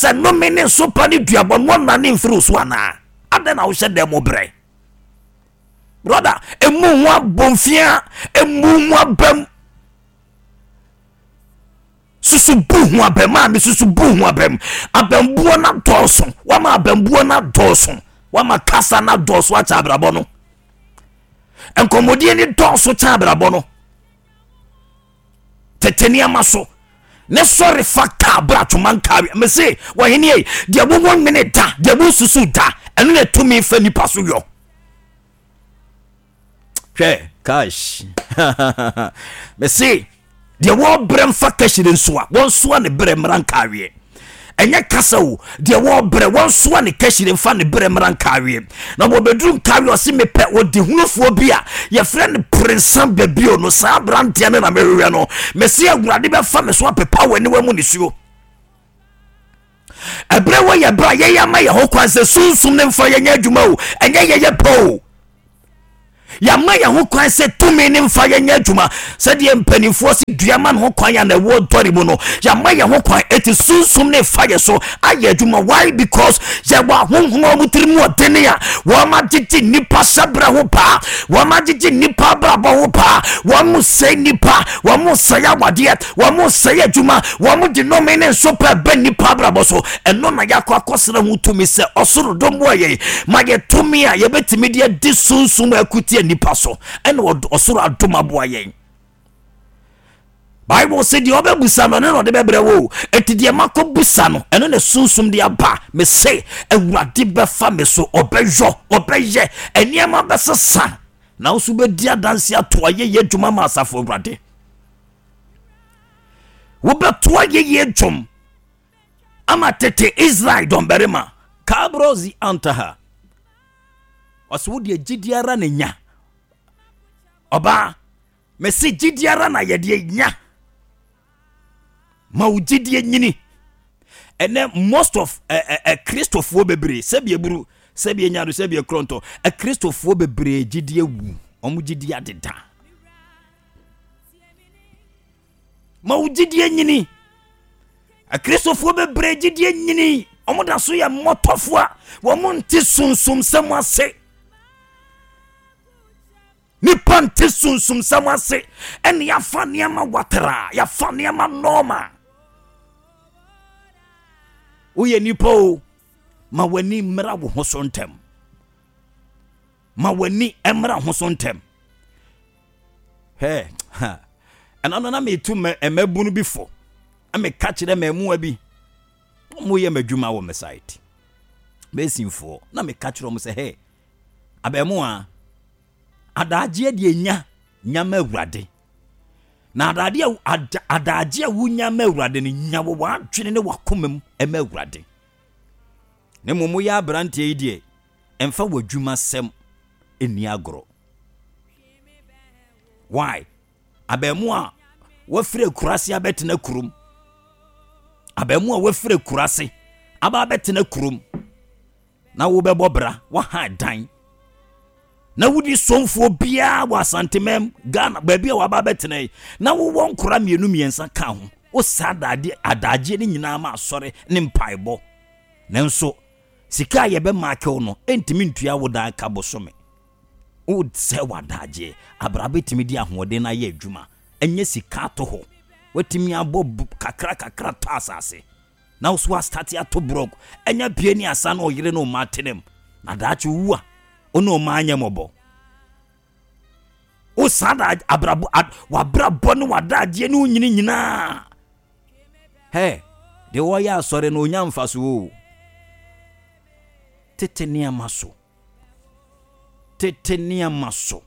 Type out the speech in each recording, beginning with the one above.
se no mene so pani duabon won na ne mfiri so ana ade na wo hye dem obre brother emu wa bonfia emu wa bam susubu hu abem ma me susubu hu abem abembuo na doso wa ma abembuo na doso wa ma kasa na doso acha abrabo no enkomodie ni doso cha abrabo no tetenia maso ne sorry fakta bra to man carry me say wa henie dia bo 1 minute da dia bo susu da eno na tumi fa nipa so yo hwe cash me say dia wo brem fa kashire nsoa won soa ne brem ran carry enye kasa wo dia wo bre won soa ne kashire fa ne brem ran carry na bo bedrum carry o se me pe wo di hunofo bia ye friend prince babio no sa brante ne na mewe no me se agurade be fa me so apepa wani wa mu nisuo ebre wo ye bra ye ya ma ye ho kwanse sunsum ne mfa ye nya adwuma o enye ye po ya ma ye ho kwan se tumi ne mfa ye nya adwuma se de mpanifo se duaman ho kwan ya na wo dori mu no ya ma ye ho kwan eti sunsum ne fa ye so aye adwuma why because ye wa honhom mutirimu odene ya wa ma titi nipa sabra ho pa wa ma titi nipa brabo ho pa wa mu se nipa wa mu se ya wade wa mu se ya adwuma wa mu di no me ne so pa ba nipa brabo so eno na yakọ akosere hu tumi se osoro dombo ye ma ye tumi a ye betimi de di sunsum akuti nipa so eno osoro adoma boa ye Bible said the obe busa no ne no de bebre wo etidie mako busa no eno ne sunsum de aba me say ewurade be fa me so obejo obeye eniema besesa na usu be dia danse atoye ye dwuma ma asafo ewurade wo be toye ye dwum ama tete Israel don berema kabrozi antaha osu de gidiara na nya oba me se gidiara na ye de nya ma ugidie nyini ene most of Christopher bebre sebie buru sebie nyado sebie kronto Christopher bebre gidie wu omu gidie adeda ma ugidie nyini Christopher bebre gidie nyini omu da so ya motofo wo mu nti sunsum samase ni panti sunsum samase en ya fa niama watera ya fa niama norma uye nipo ma wani mra wo hosontem ma wani emra hosontem he and anana me tu emabunu before ame catch them emu abi mo ye madwuma wo me site besinfo na me catch them say hey abemu a adaje de nyama awurade na adaje wunyama awurade ni nyawo wa twene ne wakomam ema awurade ne momo ya brante yi de emfa wadwuma sem eni agoro why abemu a wafire kurase abetena kurum abemu a wafire kurase aba abetena kurum na wo bebobra wa ha dan na wudi somfo bia wa santemem Ghana babia wa ba betene na wo won kora mienu miensa ka ho o sadade adaje ni nyina ma asore ne mpaibo nanso sika ye be make no entimi ntua wo dan ka bosome o se wadaje abrabetimi di ahode na ye adwuma enye sika to ho watimi abo kakra to asase na so start ya to brok enya bie ni asa na oyire no matenem na dachi wuwa ono manya mobo o sada abrabo wabrabo no wadaje no nyina he de wo ya sore no nyamfa so tetenia maso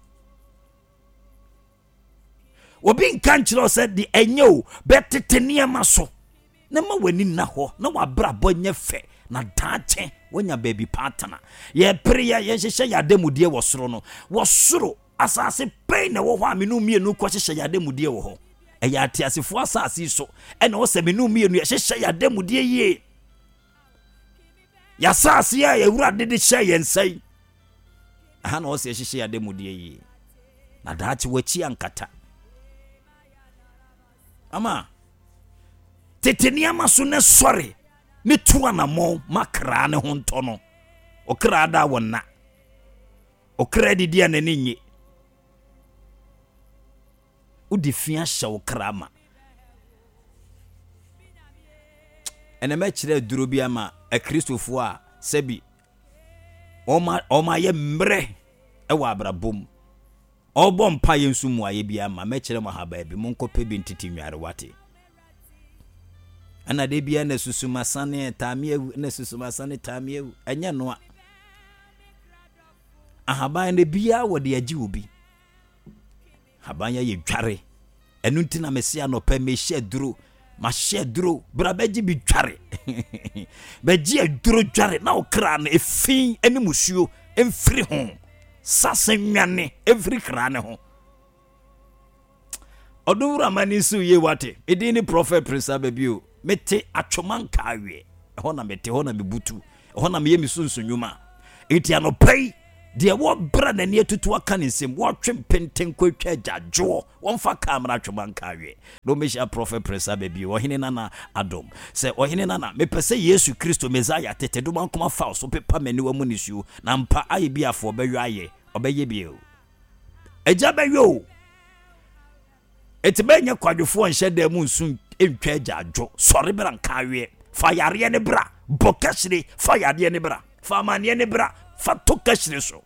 obi nkanchiro said the enyo betetenia maso na ma wani na ho na wabrabo nyefe na dache wonya baby partner ye priya ye hyehyɛ yademudie wo soro no wo soro asase pay na wo ho amenu mienu ko hyehyɛ yademudie wo ho ɛya atiasefo asase so ɛna wo sɛ menu mienu ye hyehyɛ yademudie ye ya sase ya ewurade de hyɛ ye nsai aha na wo sɛ hyehyɛ yademudie ye na dache wachi ankata ama tetenia maso ne sɔre ne tuanamo makra ne ho nto no okra da wona okra didi anani nye udi fia hye okra ma ene me kire duro bi ama a kristofo a sebi oma ye mbre e wa abrabom obo mpa ye nsu mu aye bi ama me kire mo haba bi monkope bi ntiti nware wate ana de bia na susuma sane tamiewu na susuma sane tamiewu enya noa ahaban de bia wo de agi obi haban ye dware enu ntina mesia no pa me hye duro ma hye duro bra beji bi dware beji duro dware na okra na efin eni musuo emfiri ho sasen nwane every kra ne ho odura mani su ye wate edini prophet Prince Abebio mete atwoman kawe hona mete hona mebutu hona me yemi sunsunwuma enti anopai de wo bra na ne atutu aka ne nsem wo twempenten kwatwa jajo wonfa kamera atwoman kawe no mesha prophet Prince Abebio ohene nana adom se ohene nana mepese Yesu Kristo Messiah tete do man koma fa so pepa mani wa mu nisuo na mpa aye biafo obehwe aye obeye bio eja beyo etibenya kwadwofo nhye da mu nsun entwa jajo sori bra nkawe fa yare ne bra bokashire fa yare ne bra fa mane ne bra fa tokashire so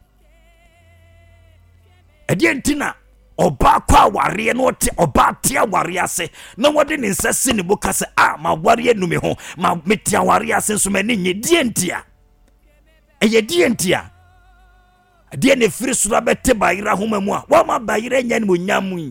edientina oba kwa ware no te oba tia ware ase na wode ne nsase ne bokase ma ware nume ho ma metia ware ase so mani nye dientia eye dientia die ne firi sura bete bayira homa mu a wa ma bayira nya ne monyamu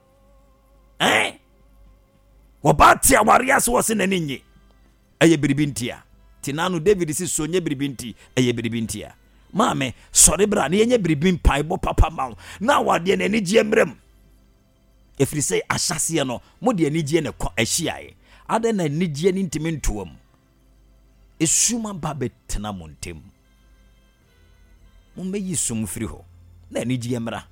wabati awarias wose naninye eye biribintia tinanu David si sonye biribinti eye biribintia mame sori bra ne yenye biribin paibo papa ma na wade ne nigye mrem efiri say ahyase no mode anigye ne kwa ahyiae ade na nigye ne ntimi ntoam esuma babetena montem mummeyi sum firi ho na anigye mra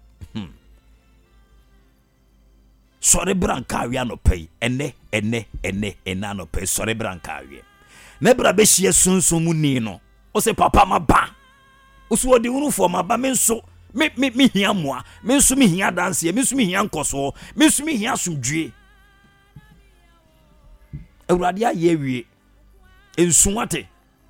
sori branka awia no pay ene no pay sori branka awia na bra be hie sunsun mu ni no o se papa maba usu odi unufo maba menso me hia moa menso me hia dance menso me hia nkoso menso me hia sumdue awurade aye wie ensuwate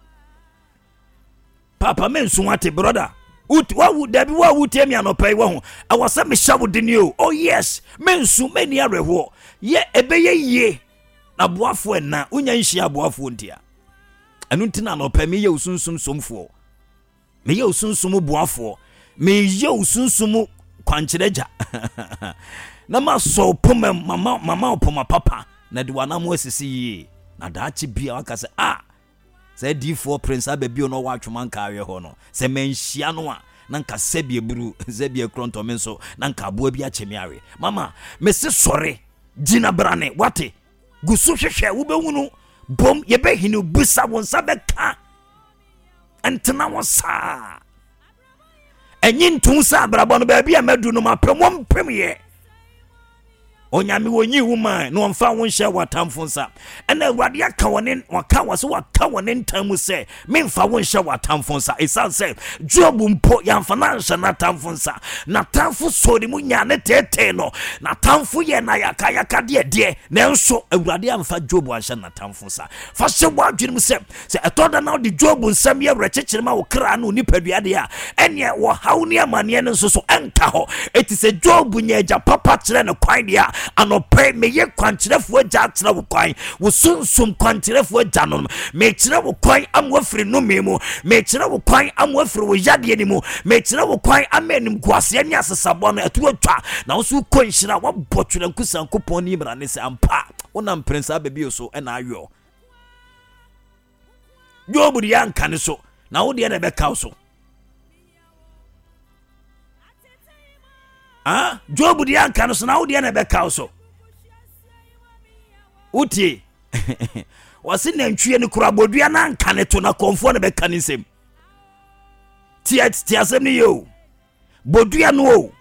papa mensuwate brother wa dabi wa wutemi anopai wa ho awasa me shawo deni o oh yes mensu meni areho ye ebeye ye na boafo na unya nhia boafo ntia anu ntina anopai me ye usunsum somfo me ye usunsum boafo me ye usunsum kwanchereja na maso poma mama opoma papa na de wanamo asisi yi na daachi bia wakase se D4 Prince Abebio no wa atwoman kawe ho no se menhia no a na nka sebie buru sebie kronto menso na nka aboa bi achemiawe mama mese sore gina brane wate gusu hwehwe wo bewunu bom ye behini busa wonsa beka entena wosa enyin tunsa abrabo no ba bia madu no mapem ye onyame wonyi huma no mfa wonhye watamfonsa ena awurade aka wone waka wase waka wone ntamu se memfa wonhye watamfonsa esanse Job mpo yamfa na nhye na tamfonsa na tamfo sori mu nya ne tete no na tamfo ye na yaka de na nso awurade amfa Job anhye na tamfonsa fa hye wadwene mu se etoda na de Job nsam ye wrekekere ma wo kra no nipadua de a ene wo hawne amane ne nso so enka ho etise Job nya agya papa kire ne kwan de a anope me ye kwankyerefo agya akyere wo kwan wo sunsum kwankyerefo agya no me kyere wo kwan amwafiri no memu me kyere wo kwan amwafiri wo yade ni mu me kyere wo kwan amanim kwase ni asesabo no eto atwa na wo su konhyira wo botwere nkusankopon ni mra ne se ampa wonam Prince Abebio so na ayo Job di anka ne so na wo de na beka so Job di anka no so na wo de na beka so uti wasi nantwie ne kura bodua na anka ne to na konfo ne beka ne nsem tiasem ne yo bodua no o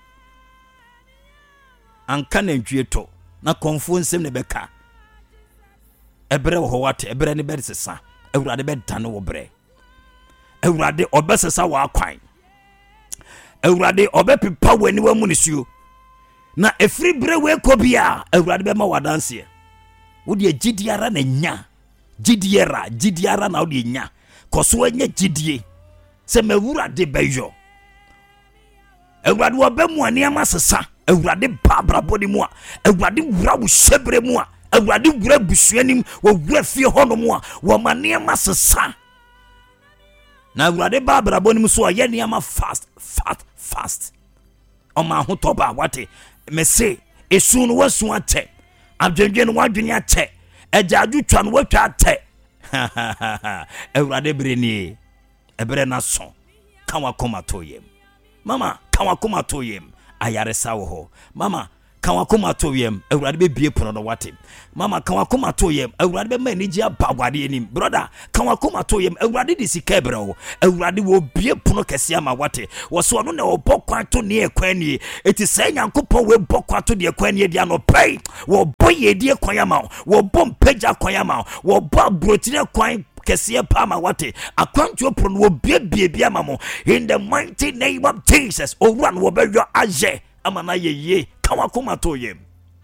anka nantwie to na konfo nsem ne beka ebre wo wate ebre ne be sesa awurade be dane wo bre awurade obesesa wa kwan awurade obepepa wani wa munisuo na efiri bre we ko bia awurade be ma wadanse wo de gidiara na nya gidiara na wo de nya koso anya gidie se mawurade beyo awurade wo be mu ani amasesa awurade babra bodi mu a awurade wura wo shebre mu a awurade wura busuanim wo wura fie hono mu a wo mane amasesa na awurade babra bodi mu so ye ne ama fast oma ho toba wate me se esu no wasu ate adwenje no wadwene ate ejaaju twa no watwa ate awurade breni ebre na so kan wakoma toyem mama kan wakoma toyem ayaresa wo ho mama kan wakoma toyem awurade be bie pono no wate mama kan wakoma toyem awurade be maniji abagwade enim brother kan wakoma toyem awurade di sika bro awurade wo bie pono kese ama wate wo so no na obokwan to ne ekwan ni eti sai nyankopon we bokwan to de ekwan ni dia no pay wo boye de ekwan ama wo bom pagya kwan ama wo bo brotire kwan kese pa ama wate akwantu pono wo bie ama mo in the mighty name of Jesus o run wo be yo aje ama na ye kan wakoma toyem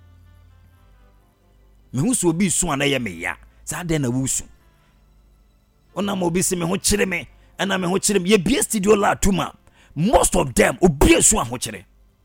me hu so obi su ana ye me ya za de na wusu ona mo obi se me ho kire me ana me ho kire me ye bie studio la tuma most of them obi su ho kire